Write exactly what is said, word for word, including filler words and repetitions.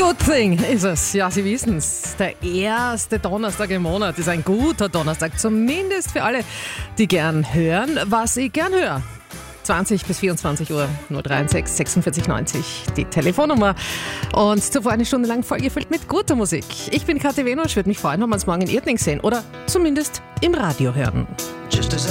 Good Thing ist es. Ja, Sie wissen es. Der erste Donnerstag im Monat ist ein guter Donnerstag. Zumindest für alle, die gern hören, was ich gern höre. zwanzig bis vierundzwanzig Uhr, null drei eins sechs sechsundvierzig neunzig, die Telefonnummer. Und zuvor eine Stunde lang vollgefüllt mit guter Musik. Ich bin Kathi Wenosch, würde mich freuen, wenn wir uns morgen in Irtning sehen oder zumindest im Radio hören. Just as